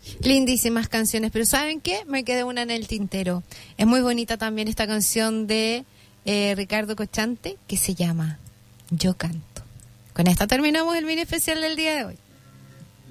Lindísimas canciones, pero ¿saben qué? Me quedé una en el tintero. Es muy bonita también esta canción de Ricardo Cochante que se llama Yo Canto. Con esta terminamos el mini especial del día de hoy.